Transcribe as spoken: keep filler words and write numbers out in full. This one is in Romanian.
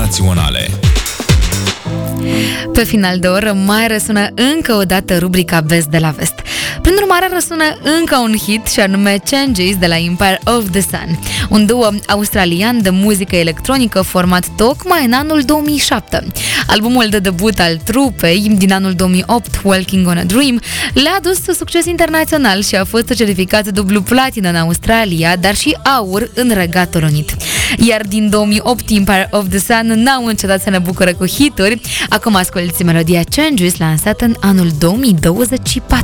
internaționale. Pe final de oră mai răsună încă o dată rubrica Vest de la Vest. Prin urmare răsună încă un hit și anume Changes de la Empire of the Sun, un duo australian de muzică electronică format tocmai în anul două mii șapte. Albumul de debut al trupei din anul două mii opt, Walking on a Dream, le-a adus succes internațional și a fost certificat dublu platină în Australia, dar și aur în Regatul Unit. Iar din două mii opt, Empire of the Sun n-au încetat să ne bucure cu hituri. Acum asculți melodia Changes, lansată în anul două mii douăzeci și patru.